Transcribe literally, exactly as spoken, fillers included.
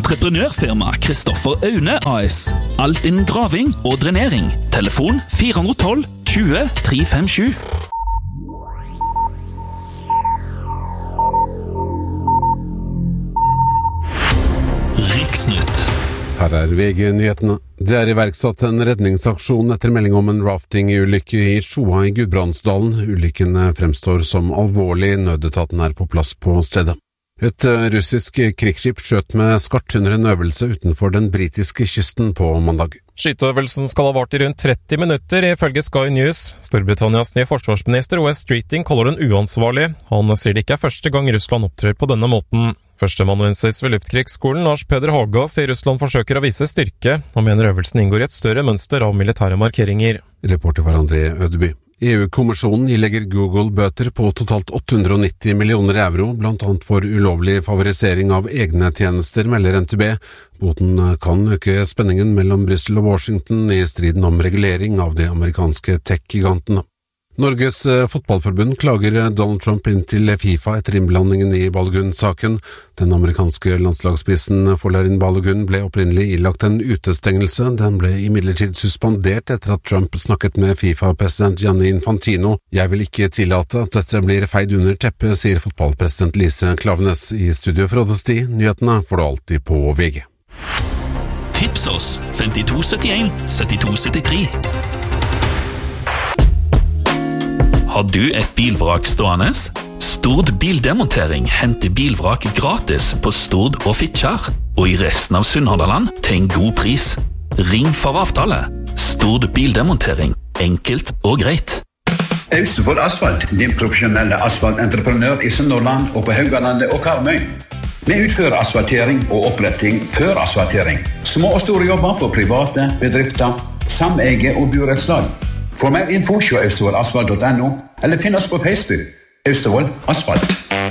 Entreprenørfirma Kristoffer Aune A S. Alt innen graving og drenering. Telefon fire ett to tjue tre fem sju. Riksnytt. Her er V G-nyhetene. Det er iverksatt en redningsaksjon etter melding om en rafting-ulykke i Sjoa i Gudbrandsdalen. Ulykken fremstår som alvorlig. Nødetaten er på plass på stedet. Et russisk krigsskip skjøt med skarpt under en øvelse utenfor den britiske kysten på mandag. Skyteøvelsen skal ha vart i rundt tretti minutter, ifølge Sky News. Storbritannias nye forsvarsminister Wes Streeting kaller den uansvarlig. Han sier det ikke er første gang Russland opptrer på denne måten. Førsteamanuensis ved Luftkrigsskolen, Lars Peder Haga, sier Russland forsøker å vise styrke, og mener øvelsen inngår i et større mønster av militære markeringer. Reporter var André Ødeby. E U-kommisjonen ilegger Google bøter på totalt åtte hundre og nitti millioner euro, blant annet for ulovlig favorisering av egne tjenester, melder N T B. Boten kan øke spenningen mellom Brussel og Washington i striden om regulering av de amerikanske tech-gigantene. Norges fotballforbund klager Donald Trump inn til FIFA etter innblandingen i Balogun-saken. Den amerikanske landslagsspissen Folarin Balogun ble opprinnelig ilagt en utestengelse. Den ble imidlertid suspendert etter at Trump snakket med FIFA-president Gianni Infantino. Jeg vil ikke tillate at dette blir feid under teppet, sier fotballpresident Lise Klavenes. I studio fra Rådesti, nyhetene får du alltid på V G. Tips oss femtito syttien syttito syttitre. Har du et bilvrak stående? Stord Bildemontering henter bilvrak gratis på Stord og Fitjar, og i resten av Sunnhordland til en god pris. Ring for avtale. Stord Bildemontering. Enkelt og greit. Austevoll Asfalt, din profesjonelle asfaltentreprenør i Sunnhordland og på Haugalandet og Karmøy. Vi utfører asfaltering og oppretting før asfaltering. Små og store jobber for private, bedrifter, sameie og burettslag. For mer info se austevoll asfalt punktum no eller finn oss på Facebook. Austevoll Asfalt.